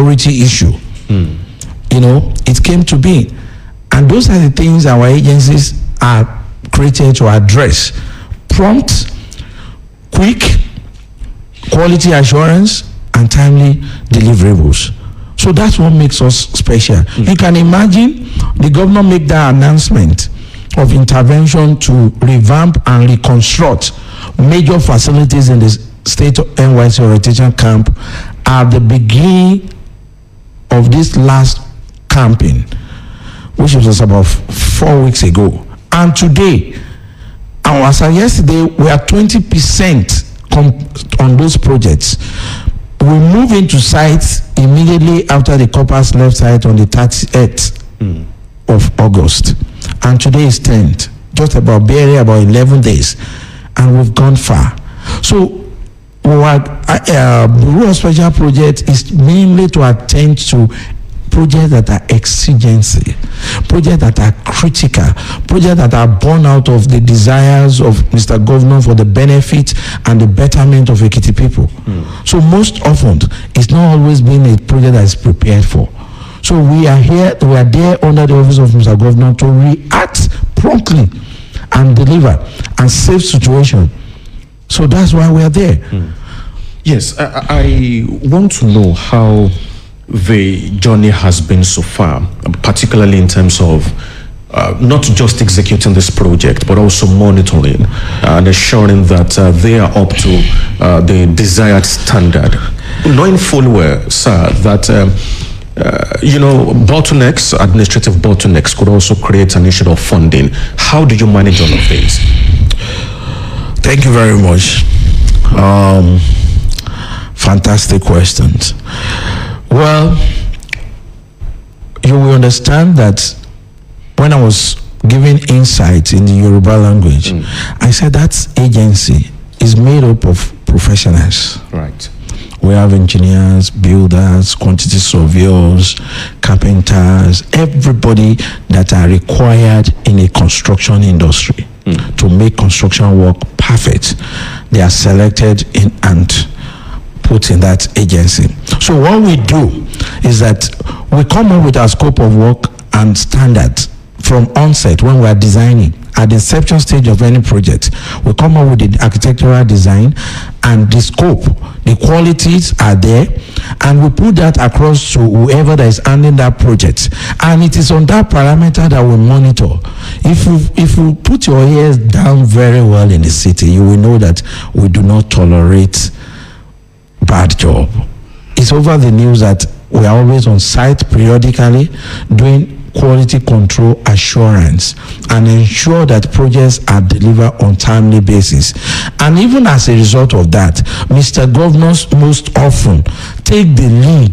security issue. It came to be. And those are the things our agencies are created to address. Prompt, quick, quality assurance, and timely deliverables. So that's what makes us special. You can imagine the governor make that announcement of intervention to revamp and reconstruct major facilities in the state of NYSC orientation camp at the beginning of this last camping, which was about 4 weeks ago. And today, as of yesterday, we are 20% on those projects. We move into sites immediately after the corpers left site on the 38th of August. And today is 10th, just barely about 11 days. And we've gone far. So our Bureau of Special Projects is mainly to attend to projects that are exigency, projects that are critical, projects that are born out of the desires of Mr. Governor for the benefit and the betterment of Ekiti people. So most often, it's not always been a project that is prepared for. So we are there under the office of Mr. Governor to react promptly and deliver and save situation. So that's why we are there. Yes, I want to know how the journey has been so far, particularly in terms of not just executing this project, but also monitoring and ensuring that they are up to the desired standard. Knowing full well, sir, that bottlenecks, administrative bottlenecks could also create an issue of funding. How do you manage all of this? Thank you very much. Fantastic questions. Well, you will understand that when I was giving insight in the Yoruba language, I said that agency is made up of professionals. Right. We have engineers, builders, quantity surveyors, carpenters, everybody that are required in a construction industry to make construction work perfect. They are selected in and put in that agency. So what we do is that we come up with our scope of work and standards from onset when we are designing. At the inception stage of any project, we come up with the architectural design and the scope, the qualities are there, and we put that across to whoever that is handling that project. And it is on that parameter that we monitor. If you put your ears down very well in the city, you will know that we do not tolerate bad job. It's over the news that we are always on site periodically doing quality control assurance and ensure that projects are delivered on timely basis. And even as a result of that, Mr. Governors most often take the lead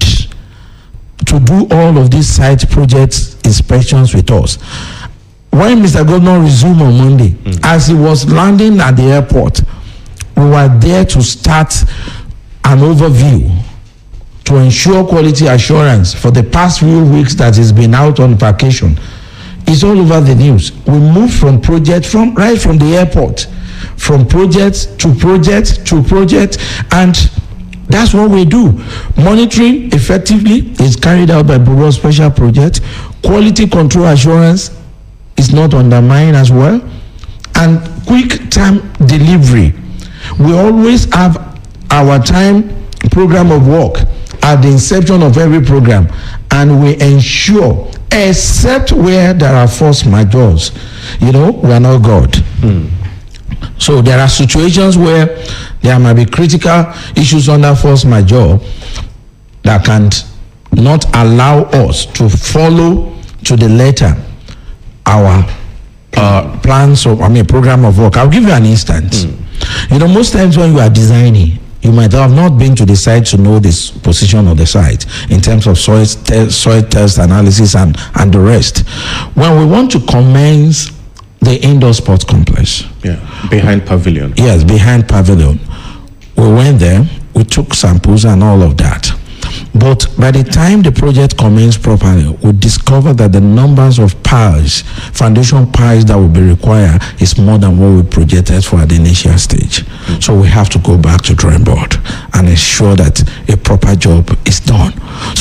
to do all of these site project inspections with us. When Mr. Governor resumed on Monday, as he was landing at the airport, we were there to start an overview to ensure quality assurance for the past few weeks that he's been out on vacation. It's all over the news. We move from project, right from the airport, from project to project to project, and that's what we do. Monitoring effectively is carried out by Bureau of Special Projects. Quality control assurance is not undermined as well. And quick time delivery. We always have our time program of work at the inception of every program, and we ensure, except where there are force majeures, we are not God. So there are situations where there might be critical issues under force majeure that can not allow us to follow to the letter our plans of, program of work. I'll give you an instance. Most times when you are designing, you might have not been to the site to know this position of the site in terms of soil test analysis and the rest. When we want to commence the indoor sports complex. Behind Pavilion. Yes, behind Pavilion. We went there, we took samples and all of that. But by the time the project commenced properly, we discovered that the numbers of piles, foundation piles that will be required is more than what we projected for at the initial stage. So we have to go back to drawing board and ensure that a proper job is done. So in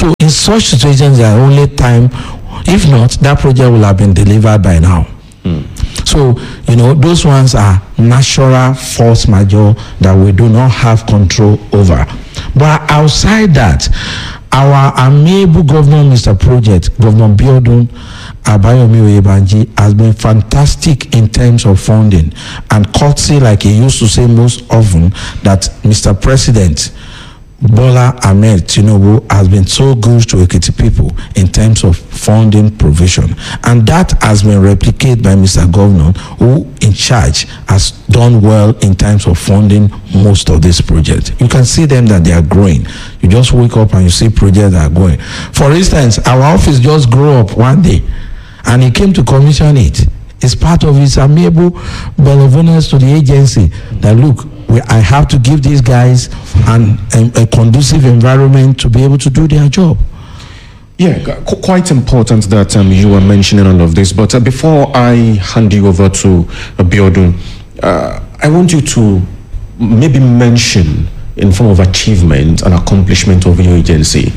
such situations are only time, if not, that project will have been delivered by now. So, those ones are natural force majeure that we do not have control over. But outside that, our amiable governor, Mr. Project, Governor Biodun Abayomi Oyebanji, has been fantastic in terms of funding and courtesy, like he used to say most often, that Mr. President Bola Ahmed Tinubu has been so good to Ekiti people in terms of funding provision, and that has been replicated by Mr. Governor, who in charge has done well in terms of funding most of these projects. You can see them that they are growing. You just wake up and you see projects that are going. For instance, our office just grew up one day and he came to commission it. It's part of his amiable benevolence to the agency that, look, I have to give these guys a conducive environment to be able to do their job. Yeah, quite important that you were mentioning all of this. But before I hand you over to Biodun, I want you to maybe mention, in form of achievement and accomplishment of your agency,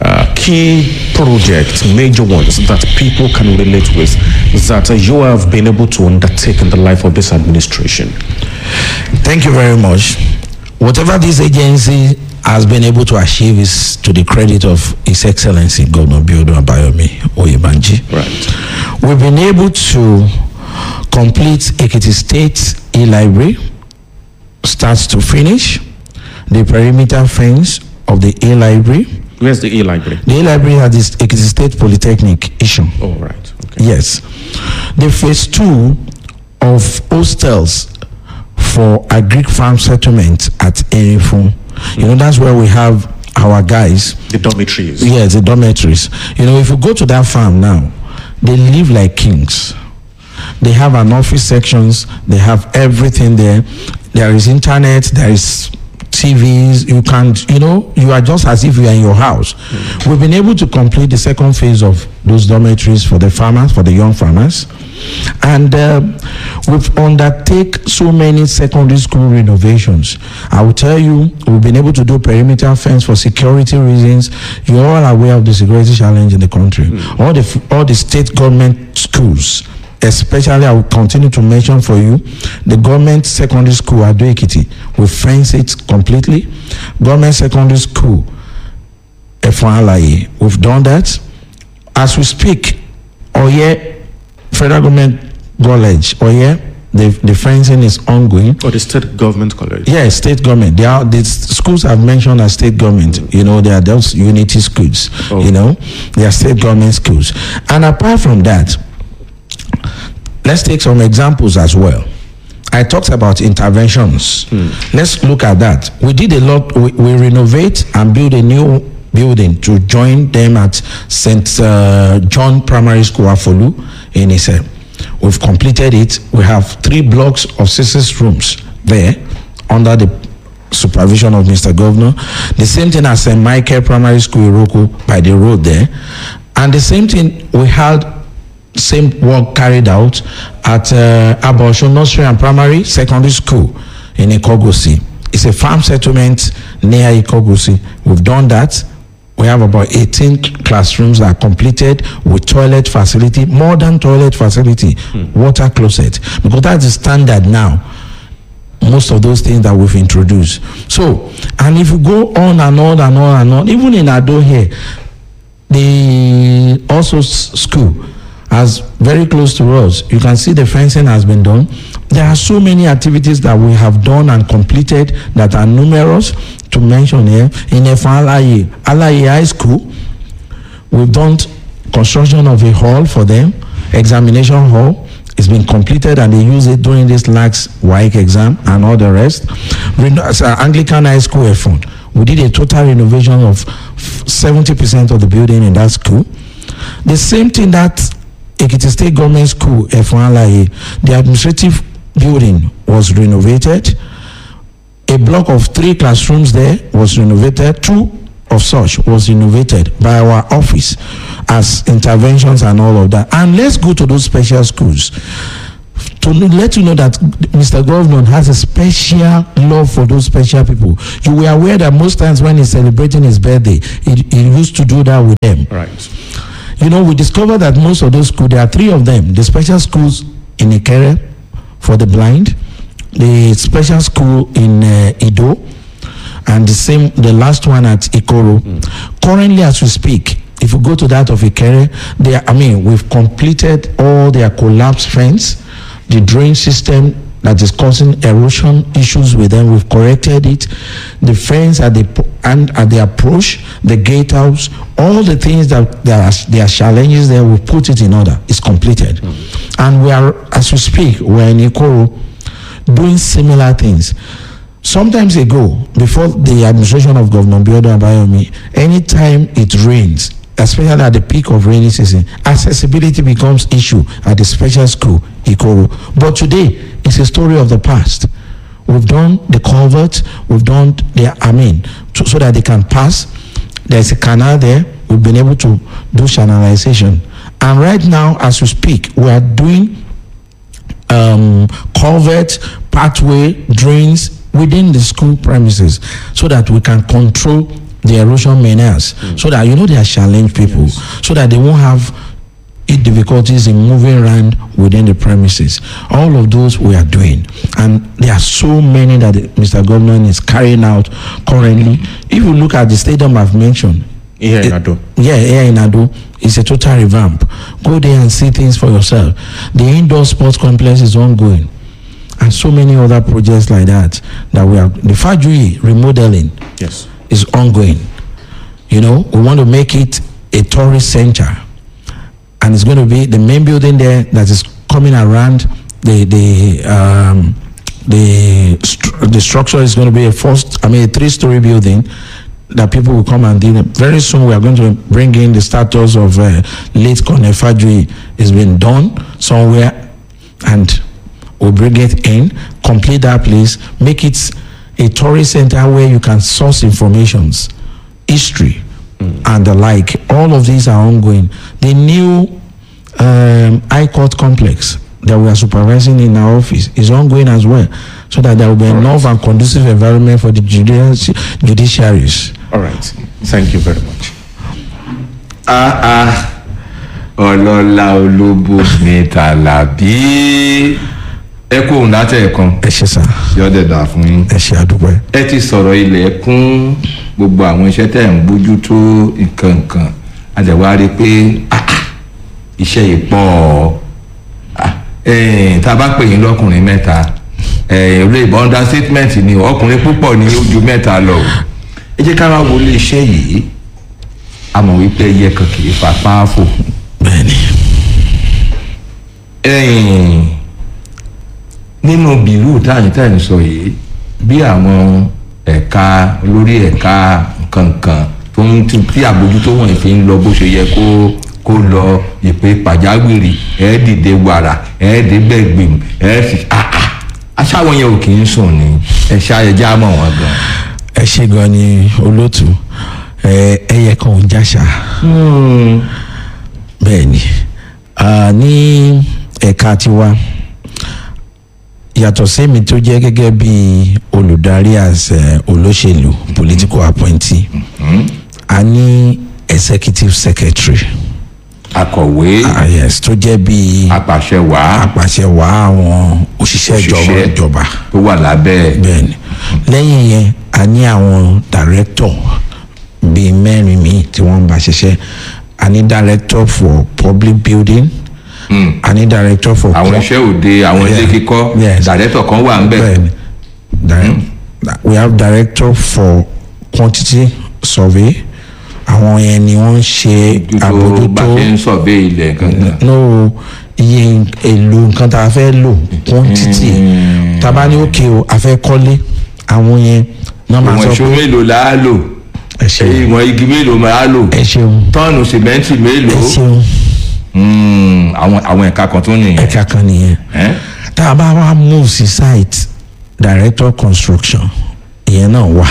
key projects, major ones that people can relate with, that you have been able to undertake in the life of this administration. Thank you very much. Whatever this agency has been able to achieve is to the credit of His Excellency Governor Biodun Abayomi Oyebanji. Right. We've been able to complete Ekiti State e-library, start to finish. The perimeter fence of the e-library. Where's the e-library? The e-library has this Ekiti State Polytechnic issue. Oh, right. Okay. Yes. The phase 2 of hostels for agric farm settlement at Erifun. That's where we have our guys. The dormitories. Yes, the dormitories. If you go to that farm now, they live like kings. They have an office sections. They have everything there. There is internet. There is TVs. You can't, you are just as if you are in your house. We've been able to complete the second phase of those dormitories for the farmers, for the young farmers. And we've undertaken so many secondary school renovations. I will tell you, we've been able to do perimeter fence for security reasons. You're all aware of the security challenge in the country. All the state government schools, especially, I will continue to mention for you, the government secondary school at Ado Ekiti, we fence it completely. Government secondary school, Efon Alaye, we've done that. As we speak, Oye Federal Government College, Oye, the fencing is ongoing. Or the state government college? Yes, state government. The schools I've mentioned are state government. They are those unity schools. Oh. They are state government schools. And apart from that, let's take some examples as well. I talked about interventions. Let's look at that. We did a lot. We renovate and build a new building to join them at St. John Primary School, Afolu, in Ise. We've completed it. We have 3 blocks of 6 rooms there under the supervision of Mr. Governor. The same thing as St. Michael Primary School, Iroko, by the road there. And the same thing we had, same work carried out at Abosho Nursery and Primary Secondary School in Ikogosi. It's a farm settlement near Ikogosi. We've done that. We have about 18 classrooms that are completed with toilet facility, modern toilet facility, water closet, because that's the standard now. Most of those things that we've introduced. So, and if you go on and on and on and on, even in Ado here, the also school, as very close to us, you can see the fencing has been done. There are so many activities that we have done and completed that are numerous to mention here. In Efon Alaye High School, we've done construction of a hall for them, examination hall. It's been completed and they use it during this last WAEC exam and all the rest. Anglican High School Efon, we did a total renovation of 70% of the building in that school. The same thing that Ekiti State Government School, Efon Alaye, the administrative building was renovated. A block of 3 classrooms there was renovated. 2 of such was renovated by our office as interventions and all of that. And let's go to those special schools. to let you know that Mr. Governor has a special love for those special people. You were aware that most times when he's celebrating his birthday, he used to do that with them. Right. You know, we discovered that most of those schools, there are 3 of them, the special schools in Ikere for the blind, the special school in Ido, and the last one at Ikoro. Currently, as we speak, if you go to that of Ikere, we've completed all their collapsed fence, the drain system that is causing erosion issues with them, we've corrected it. The fence at the approach, the gatehouse, all the things that there are challenges there, we put it in order. It's completed. And we are, as we speak, we're in Ikoro doing similar things. Sometimes ago, before the administration of Governor Biodo Abayomi, anytime it rains, especially at the peak of rainy season, accessibility becomes issue at the special school, Ikoro. But today, it's a story of the past. We've done the culvert, we've done so that they can pass. There's a canal there. We've been able to do channelization. And right now, as we speak, we are doing culvert, pathway, drains within the school premises so that we can control the erosion menace, so that they are challenged people, so that they won't have difficulties in moving around within the premises. All of those we are doing, and there are so many that Mr. Governor is carrying out currently. If you look at the stadium I've mentioned, here in Ado, it's a total revamp. Go there and see things for yourself. The indoor sports complex is ongoing, and so many other projects like that we are. The Fajui remodeling, is ongoing. We want to make it a tourist center, and it's going to be the main building there that is coming around the structure is going to be a 3-story building that people will come and do. Very soon we are going to bring in the status of late Colonel Fajui. It's been done somewhere, and we'll bring it in, complete that place, make it a tourist center where you can source informations, history, and the like. All of these are ongoing. The new High Court complex that we are supervising in our office is ongoing as well, so that there will be enough and conducive environment for the judiciaries. All right. Thank you very much. Ọlọ́lá Olúbù mẹ́ta làbí. Ẹ kú òun látẹ̀ ẹ̀kan. Ẹ ṣé sà. Yọ́dẹ̀ dà fún yín. Ẹ ṣé àdúpẹ́. Ẹ ti sọ̀rọ̀ ilẹ̀ kún gbogbo àwọn iṣẹ́ tẹ̀ ń bójú tó nǹkan. A dẹ̀ wá rí pé iṣẹ́ yìí pọ̀. Tá a bá pè yín lọ́kùnrin mẹ́ta, ilé ìbọn understatement ni ọkùnrin púpọ̀ ní ojú mẹ́ta lọ. Ẹ jẹ́ ká wá wọlé iṣẹ́ yìí. A mọ̀ wípé ẹyẹ kan kì í fa páàfò. Bẹ́ẹ̀ni. Nínú bìrù táyìn sọ yìí, bí àwọn ẹ̀ka olórí ẹ̀ka nǹkan tó ń tí àbójútó wọn fi ń lọ bó ṣe yẹ kó lọ, ìpè pàjáwìrì dìde wàrà dìgbẹ̀gbìm fi aṣáwọn yẹn ò kì í sùn ní ẹ̀ṣá mọ̀ wọ́n gan. Ẹ ṣé gan ni olóòtú, ẹyẹ kan ò jáṣà. Bẹ́ẹ̀ni, ní ẹ̀ka tiwa, yàtọ̀ sẹ́mi tó jẹ́ gẹ́gẹ́ bí olùdarí olóṣèlú political appointee, a ní executive secretary, akọ̀wé, yes, tó jẹ́ bí apàṣẹwàá àwọn òṣìṣẹ́ ìjọba tó wà lábẹ́. Bẹ́ẹ̀ni, lẹ́yìn yẹn a ní àwọn director bíi mẹ́rin míì tí wọ́n ń bá ṣiṣẹ́. A ní director for public building, a ní director for àwọn iṣẹ́ òde, àwọn ilé kíkọ́, director kan wà ńbẹ̀. We have director for quantity survey. Àwọn yẹn ni wọ́n ṣe àbójútó bá ṣe ń survey ilẹ̀ gangan. No, iye èlò nǹkan tá a fẹ́ lò, quantity. Tá a bá ní òkè o, a fẹ́ kọ́lé, àwọn yẹn náà máa sọ pé ìwọ̀n ìṣó mélòó la á lò, ìwọ̀n igi mélòó máa lò, tọ́ọ̀nù sìmẹ́ǹtì mélòó. Àwọn ẹ̀ka kan tó nìyẹn. Ẹ̀ka kan nìyẹn. Tá a bá wá move sí site, director construction ìyẹn náà wà.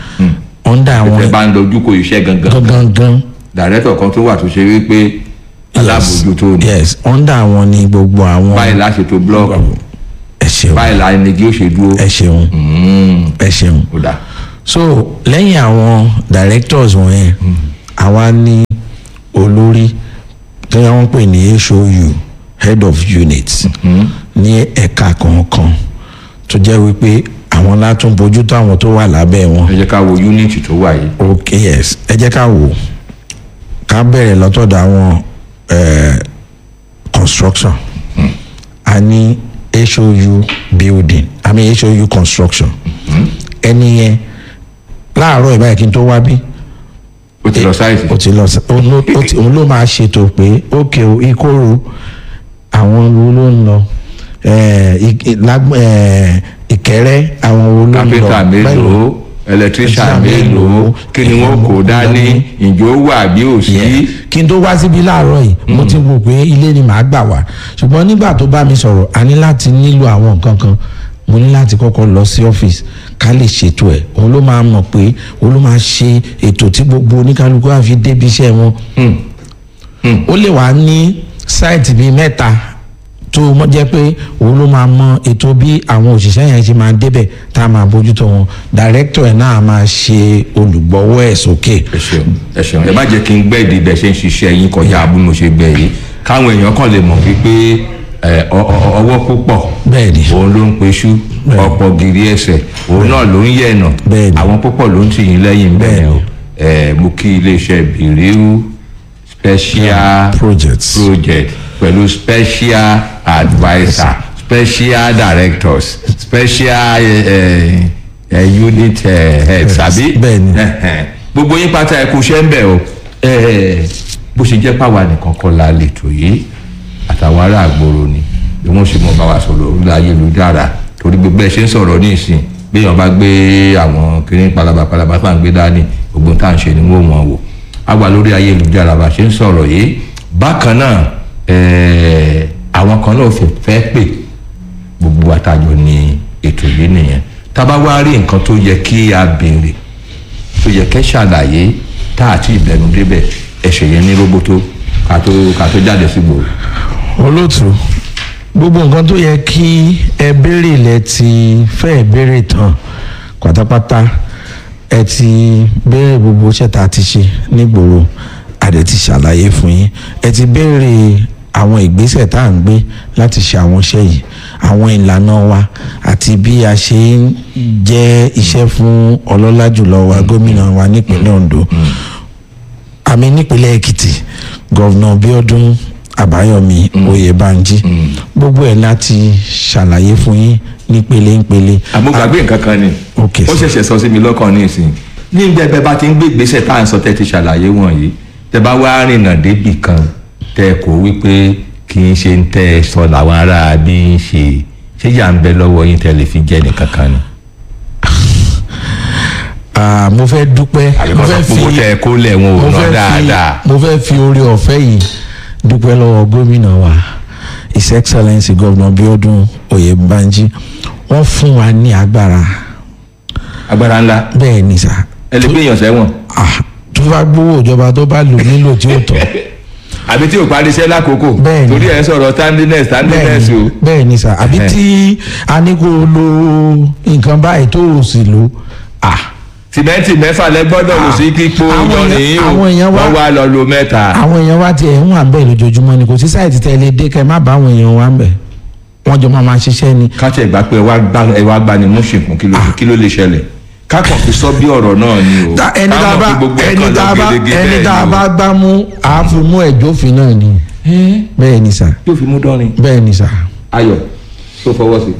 Under àwọn ẹ̀ bá ń dojú kọ iṣẹ́ gangan. Director kan tó wà tó ṣe wípé alábòjútó ni. yes under àwọn ni gbogbo àwọn. báyìí la ṣètò blọọkù. ẹ ṣeun báyìí la ẹnìgí ó ṣe dúró. ẹ ṣeun ẹ ṣeun. ó dà. so lẹ́yìn àwọn directors wọ̀nyẹn àwa ní olórí tí wọ́n pè ní HOU head of unit ní ẹ̀ka kọ̀ọ̀kan tó jẹ́ wípé àwọn látún bójútó àwọn tó wà lábẹ́ wọn. ẹ jẹ́ ká wo unit tó wà yìí. ok yes ẹ jẹ́ ká wò ká bẹ̀rẹ̀ lọ́tọ̀dọ̀ àwọn construction a ní HOU building I mean HOU construction ẹni yẹn láàárọ̀ ìbáyìí kí n tó wá bí ó ti lọ sáìsì. ó ti lọ òun ló máa ṣètò pé ókè o ìkóró àwọn wo ló ń lọ ìkẹrẹ àwọn wo ló ń lọ kápẹ́ntà mélòó ẹlẹtíríṣà mélòó kí ni wọ́n kó dání ìjó wà bí ò sí. kí n tó wá síbi láàárọ̀ yìí mo ti wò pé ilé ni màá gbà wá ṣùgbọ́n nígbà tó bá mi sọ̀rọ̀ a ní láti nílò àwọn nǹkan kan mo ní láti kọ́kọ́ lọ sí ọ́fíìsì ká lè ṣètò ẹ̀ òun ló máa mọ̀ pé òun ló máa ṣe ètò tí gbogbo oníkálukú á fi débi iṣẹ́ wọn. ó lè wá ní sáìtì bíi mẹ́ta tó mọ̀ jẹ́ pé òun ló máa mọ ètò bí àwọn òṣìṣẹ́ yẹn ṣe máa débẹ̀ tá a máa bójútó wọn dàrẹ́kítọ̀ ẹ̀ náà máa ṣe olùgbọ́wọ́ ẹ̀ sókè. ẹ ṣeun ẹ má jẹ́ kí n gbẹ́ ìdí bẹ́ẹ̀ ṣe ń ṣiṣẹ́ yín kọjá bí mo ṣe gbẹ yìí káwọn èèyàn kàn lè mọ̀ wípé ọwọ́ púpọ̀ bẹ́ẹ̀ni òun ló ń peṣú ọ̀pọ̀ gírí ẹsẹ̀ òun náà ló ń yẹ̀nà àwọn púpọ̀ ló ń tì yín lẹ́yìn bẹ́ẹ̀ o mo kí iléeṣẹ́ Biriu special project pẹ̀lú special adviser special directors special unit heads àbí gbogbo yín pátá ẹ kú iṣẹ́ ń bẹ̀ o bó ṣe jẹ́ pàwọn nìkan kọ́ la lè tò yìí àtàwọn ará àgbòrò ni bí wọ́n ṣe mọ̀ bá wa sọ̀rọ̀ orí ayélujára torí gbogbo ẹ̀ ṣe ń sọ̀rọ̀ ní ìsìn bí èèyàn bá gbé àwọn kiri palaba tá à ń gbé dání gbogbo tá à ń ṣe ni wọ́n mọ̀ wò á wà lórí ayélujára bá ṣe ń sọ̀rọ̀ yìí bákan náà àwọn kan náà fẹ́ pè gbogbo àtàjọ ní ètò yìí nìyẹn tá a bá wá rí nǹkan tó yẹ kí a béèrè tó yẹ kẹ́ ṣàlàyé tá àti ìbẹ̀rù débẹ̀ ẹ̀ṣẹ̀ yẹn ní róbótó ká tó jáde sí gbòòrò. olóòtú gbogbo nǹkan tó yẹ kí ẹ béèrè lẹ ti fẹ́ béèrè tán pátápátá ẹ ti béèrè gbogbo iṣẹ́ tá a ti ṣe nígboro àdẹ ti ṣàlàyé fún yín ẹ ti béèrè àwọn ìgbésẹ̀ tá à ń gbé láti ṣe àwọn iṣẹ́ yìí àwọn ìlànà wa àti bí a ṣe ń jẹ́ iṣẹ́ fún ọlọ́lá jùlọ wa gómìnà wa nípínlẹ̀ Ondo àmì nípínlẹ̀ Èkìtì gọ́vnà Bíọ́dún Àbáyọ̀mí Oyèbánjí gbogbo ẹ̀ láti ṣàlàyé fún yín nípele nípele. àmọ́ gbàgbé nǹkan kan ni ó ṣẹ̀ṣẹ̀ sọ sí mi lọ́kàn ní ìsìn ní ìgbẹ́bẹ́ bá ti ń gbé ìgbésẹ̀ tá à ń sọ tẹ́ ti ṣàlàyé wọ̀nyí tẹ́ bá wá rìnà débì kan tẹ́ kò wípé kì í ṣe ń tẹ́ sọ làwọn ará bí ń ṣe yà ń bẹ lọ́wọ́ yín tẹ́ lè fi jẹ́ nìkan kan ni. mo fẹ́ dúpẹ́ mo fẹ́ fi orí ọ̀fẹ́ yìí dúpẹ́ lọ́wọ́ gómìnà wa His Excellency Governor Bíọ́dún Oyèbánjí wọ́n fún wa ní agbára ńlá bẹ́ẹ̀ ni sà ẹ lè gbé èèyàn sẹ́wọ̀n tó bá gbowó ìjọba tó bá lò nílò tí ó tọ́ àbí tí o parí iṣẹ́ lákòókò torí ẹ̀ ń sọ̀rọ̀ tandiness o. bẹ́ẹ̀ ni sà àbí tí a ní kó lo nǹkan báyìí tó o sì lò sìmẹ́ǹtì mẹ́fà lẹ gbọ́dọ̀ lò sí kíkó lọ́nìí o wọ́n wá lọ lo mẹ́ta. àwọn èèyàn wa tiẹ̀ ń wà ń bẹ̀ lójoojúmọ́ ni kò sí sáìtì tẹ́lẹ̀ dé kẹ́ má bá àwọn èèyàn wa ń bẹ̀ wọ́n jọ máa ṣiṣẹ́ ni. káṣẹ́ ìgbà pé ẹ wá gbani mú ṣìnkún kí ló lè ṣẹlẹ̀ kákan fi sọ bí ọ̀rọ̀ náà ni o ẹni tá a bá gbá mú àáfimú ẹ̀jọ́fin náà ni bẹ́ẹ̀ ni sà. yóò fi mú dánrin. bẹ́ẹ̀ ni sà. Ayọ̀ tó fọwọ́ sí.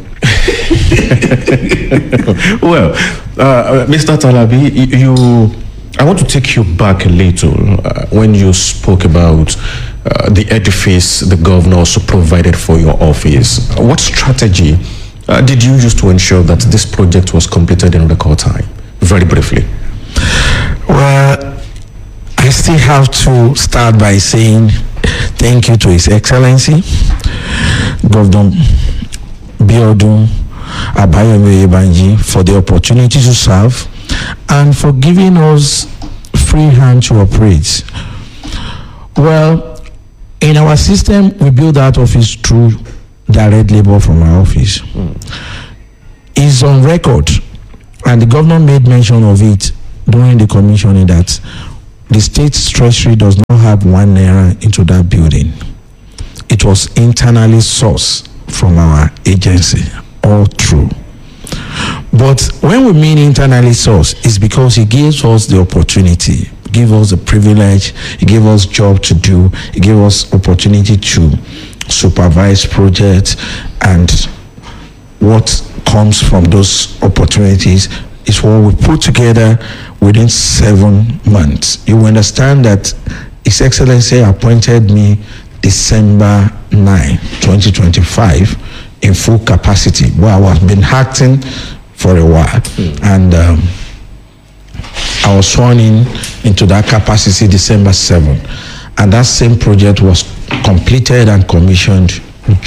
Well, Mr. Talabi, I want to take you back a little when you spoke about the edifice the governor also provided for your office. What strategy did you use to ensure that this project was completed in record time? Very briefly. Well, I still have to start by saying thank you to His Excellency, Governor Bíọ́dún Àbáyọ̀mí Oyèbánjí, for the opportunity to serve and for giving us free hand to operate. Well, In our system, we build that office through direct labor from our office. It's on record, and the governor made mention of it during the commissioning, that the state's treasury does not have 1 naira into that building. It was internally sourced from our agency, all true. But when we mean internally sourced, it's because it gives us the opportunity, give us the privilege, it gave us job to do, it gave us opportunity to supervise projects, and what comes from those opportunities is what we put together within 7 months. You understand that His Excellency appointed me December 9, 2025 in full capacity. Well, I was been acting for a while, and I was sworn into that capacity December 7, and that same project was completed and commissioned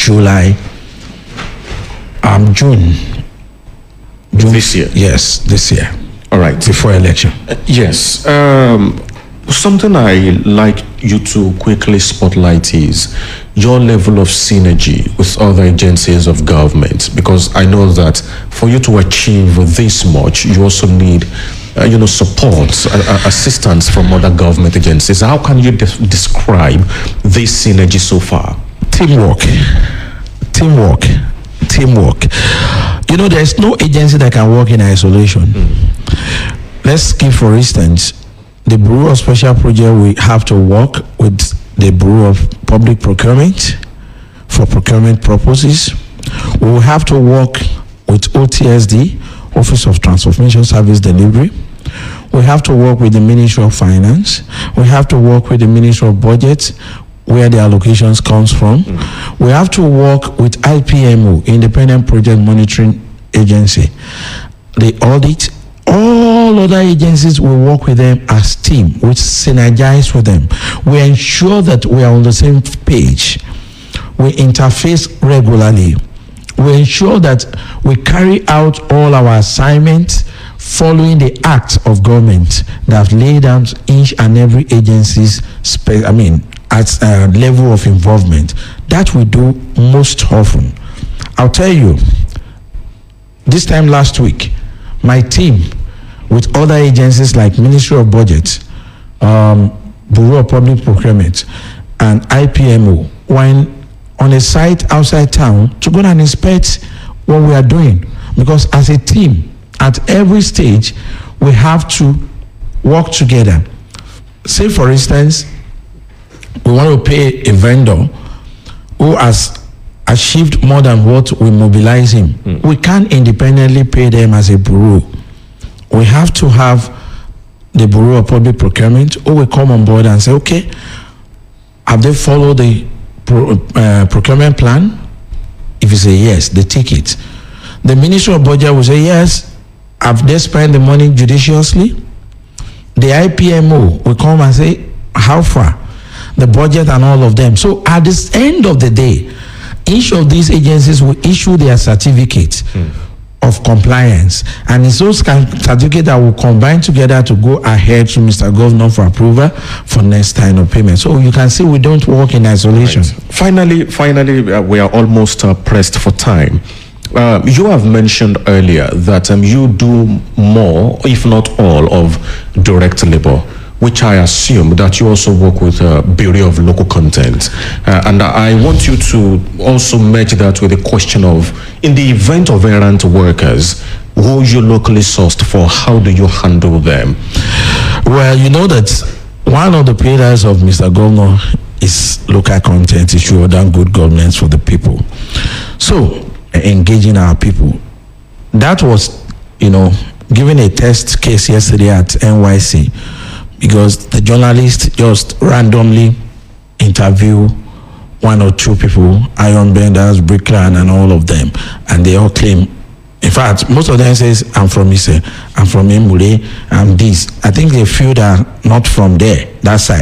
June this year. Yes, this year. All right. Before election. Yes. Something I like you to quickly spotlight is your level of synergy with other agencies of government, because I know that for you to achieve this much, you also need support, assistance from other government agencies. How can you describe this synergy so far? Teamwork. There's no agency that can work in isolation. Let's give, for instance, the Bureau of Special Projects. We have to work with the Bureau of Public Procurement for procurement purposes. We will have to work with OTSD, Office of Transformation Service Delivery. We have to work with the Ministry of Finance. We have to work with the Ministry of Budget, where the allocations comes from. We have to work with IPMO, Independent Project Monitoring Agency. The audit, all other agencies, we work with them as team. We synergize with them. We ensure that we are on the same page. We interface regularly. We ensure that we carry out all our assignments following the acts of government that have laid down each and every agency's at a level of involvement. That we do most often. I'll tell you, this time last week, my team with other agencies like Ministry of Budget, Bureau of Public Procurement, and IPMO went on a site outside town to go and inspect what we are doing. Because as a team, at every stage, we have to work together. Say, for instance, we want to pay a vendor who has achieved more than what we mobilize him. We can't independently pay them as a bureau. We have to have the Bureau of Public Procurement who will come on board and say, okay, have they followed the procurement plan? If you say yes, they take it. The Ministry of Budget will say yes. Have they spent the money judiciously? The IPMO will come and say, how far? The budget and all of them. So at the end of the day, each of these agencies will issue their certificate of compliance, and it's those certificates that will combine together to go ahead to Mr. Governor for approval for next time of payment. So you can see we don't work in isolation. Right. Finally, we are almost pressed for time. You have mentioned earlier that you do more, if not all, of direct labor, which I assume that you also work with Bureau of Local Content. And I want you to also merge that with the question of, in the event of errant workers, who you locally sourced for, how do you handle them? Well, you know that one of the pillars of Mr. Governor is local content, issue and good governance for the people. So, engaging our people. That was, given a test case yesterday at NYC, because the journalist just randomly interview 1 or 2 people, iron benders, bricklayer, and all of them, and they all claim. In fact, most of them says, I'm from Ise, I'm from Imule, I'm this. I think they feel that not from there, that side.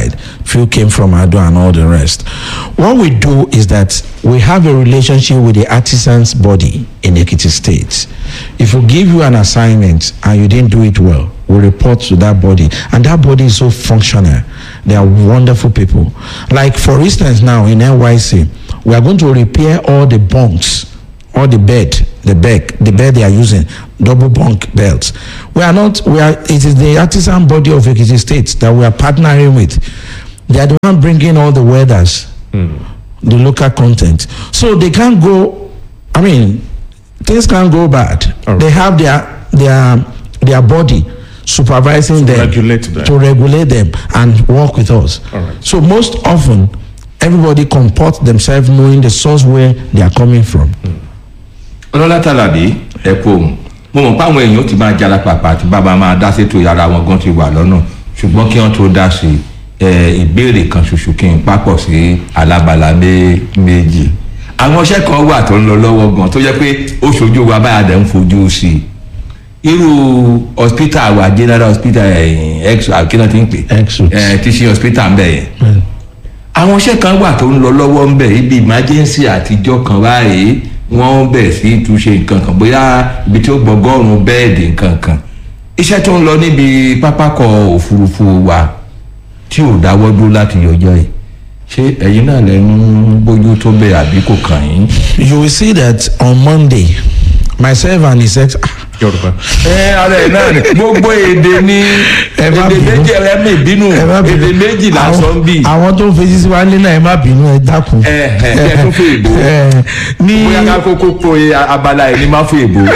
few came from Ado and all the rest. What we do is that we have a relationship with the artisans body in Ekiti State. If we give you an assignment and you didn't do it well, we report to that body, and that body is so functional. They are wonderful people. Like for instance now in NYC, we are going to repair all the bunks, all the bed they are using, double bunk belts. It is the artisan body of Ekiti State that we are partnering with. They are the one bringing all the weathers, the local content. So they can't go, things can't go bad. Right. They have their body supervising them, to regulate them and work with us. Right. So most often, everybody comport themselves knowing the source where they are coming from. Ọlọ́lá Tàlàbí ẹ̀kọ́ mo mọ̀ páwọn èèyàn ti máa jara pàpà àti bàbá máa dá sétò yàrá wọn gan ti wà lọ́nà ṣùgbọ́n kí wọ́n tó dá sí ìbéèrè kan ṣoṣo kí n papọ̀ sí alábàlá méjì. Àwọn iṣẹ́ kan wà tó ń lọ lọ́wọ́ gan tó jẹ́ pé ó ṣojú wa báyà dẹ̀ ń fojú sí i. Irú hospital wa general hospital kíná ti ń pè teaching hospital ń bẹ̀ yẹn. Àwọn iṣẹ́ kan wà tó ń lọ lọ́wọ́ ń bẹ̀ ibi emergency àtijọ́ kan báyìí wọ́n bẹ̀ sí túnṣe nǹkan kan bóyá ibi tí ó gbọ́gọ́rùn-ún bẹ́ẹ̀dì nǹkan kan iṣẹ́ tó ń lọ níbi pápákọ̀ òfurufú wa tí ò dáwọ́ dúró láti yọjọ́ yìí ṣé ẹ̀yin náà lè ń bójú tó bẹ́ẹ̀ àbí kò kàn yín. You will see that on Monday myself and his ex. Yorùbá. Ara ẹ̀ náà ni gbogbo èdè ní èdè méjì ẹ má bínú èdè méjì lásán bí. Àwọn tó ń fetí sí wa ní náà ẹ má bínú ẹ dákun. Ẹ tó fún èbó. Bóyá ká kókó po abala ẹ̀ ní má fún èbó.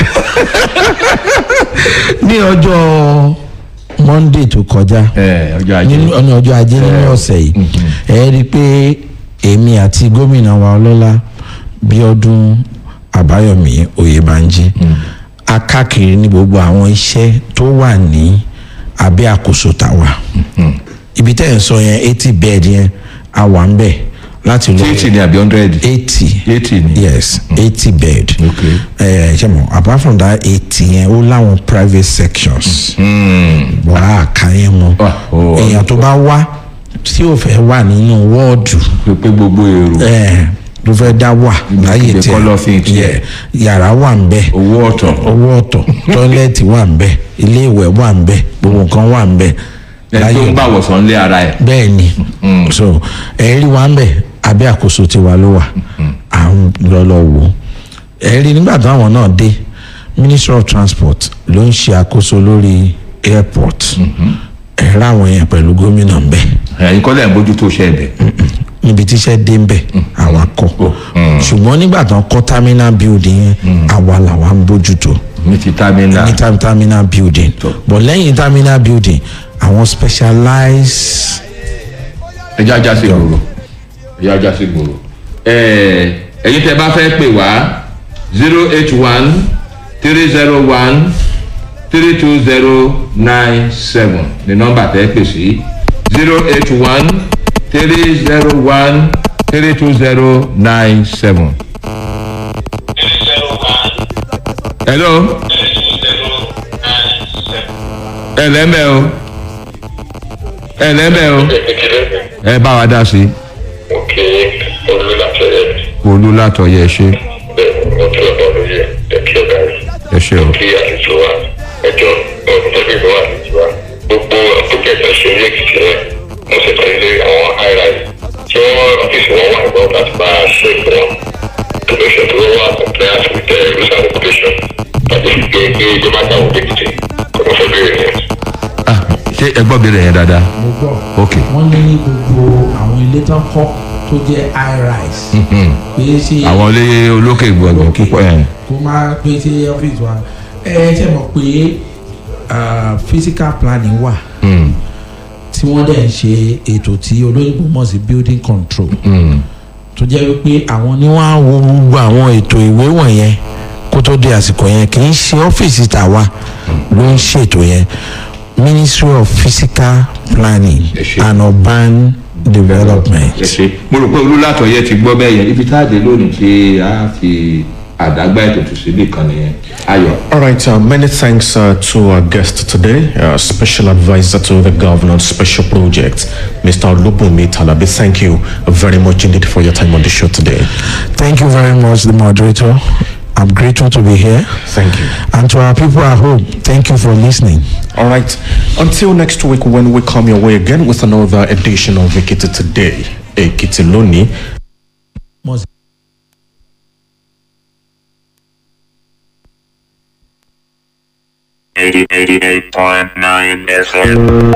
Ní ọjọ́ Monday tó kọjá ní ọjọ́ ajé nínú ọ̀sẹ̀ yìí ẹ rí i pé èmi àti gómìnà wa ọlọ́lá Bíọ́dún Àbáyọ̀mí Oyèbánjí akákiri ní gbogbo àwọn iṣẹ́ tó wà ní abẹ́ àkóso tàwa ibi tẹ́ ẹ̀ ń sọ yẹn 80 bed yẹn a wà ń bẹ̀ láti lọ 80 ni àbí 100 80 ni yes 80 bed ṣe mọ̀ apart from that 80 yẹn ó láwọn private sections bọ́lá àkàyẹ́ mọ́ èèyàn tó bá wá tí ò fẹ́ wà nínú wọ́ọ̀dù pé gbogbo èrò ló fẹ́ dá wà láyé tí yàrá wà ń bẹ̀ owó ọ̀tọ̀ tọ́lẹ́ẹ̀tì wà ń bẹ̀ ilé ìwẹ̀ wà ń bẹ̀ gbogbo nǹkan wà ń bẹ̀. ẹni tó ń bá wọ̀sán lé ara ẹ̀. bẹ́ẹ̀ ni so ẹ̀rí wà ń bẹ̀ abẹ́ àkóso tiwa ló wà à ń lọ́lọ́ wò ẹ̀rí nígbà táwọn náà dé Ministry of Transport ló ń ṣe àkóso lórí airport ẹ̀rọ àwọn yẹn pẹ̀lú gómìnà ń bẹ̀. ẹ̀yin kọ́lẹ̀ ń bójú tó ṣe ẹ̀bẹ̀. níbi tíṣẹ́ dé ń bẹ̀ àwa kọ́ ṣùgbọ́n nígbà tán kọ́ terminal building yẹn àwa làwa ń bójútó ní ti terminal building but lẹ́yìn terminal building àwọn specialized. ẹjọ́ ajá sí gbòòrò ẹ̀yin tẹ́ bá fẹ́ pè wá 081 301 32097 ní nọ́mbà tẹ́ pè sí 081 301 32097. Hello. ẹlẹ́mẹ̀ o ẹ bá wa dá sí. Olúlátọ̀yẹ ṣe. ẹ ṣe o. gbogbo àpòkẹ́tà ṣe ní Èkìtì rẹ̀ wọ́n sì kọ́ ilé àwọn high-rise tí wọ́n ọ́fíìsì wọn wà gbọ́ láti bá a ṣe fún wọn donation tó wà compliance with the rules and regulations tàbí gbé ìjọba táwọn Èkìtì kò ní fẹ́ bẹ̀rẹ̀ yẹn. ṣé ẹ gbọ́ bẹ̀rẹ̀ yẹn dáadáa. mo gbọ́ ok. wọ́n ní gbogbo àwọn ilé tán kọ́ tó jẹ́ high-rise. pé ṣe àwọn ilé olókè gbọ̀ngàn kíkọ́ ẹ̀. kó máa pé ṣe ọ́fíìsì wa ṣe mọ̀ pé physical planning wà tí wọ́n dẹ̀ ń ṣe ètò tí olóyìnbó mọ̀ sí building control tó jẹ́ wípé àwọn ni wọ́n á wo gbogbo àwọn ètò ìwé wọ̀nyẹn kó tó dé àsìkò yẹn kì í ṣe ọ́fíìsì tàwa ló ń ṣètò yẹn Ministry of Physical Planning and Urban Development. mo rò pé Olúlátọ̀yẹ ti gbọ́ bẹ́ẹ̀ yẹn ibi tá a dé lónìí tí a fi àdágbà ètò síbì kan nìyẹn ayọ̀. All right, many thanks to our guest today, Special Advisor to the Governor, Special Projects, Mr. Olubunmi Talabi. Thank you very much indeed for your time on the show today. Thank you very much, the moderator. I'm grateful to be here. Thank you. And to our people at home, thank you for listening. All right, until next week when we come your way again with another edition of Ekiti Today, Ekiti Loni. 88.9 FM.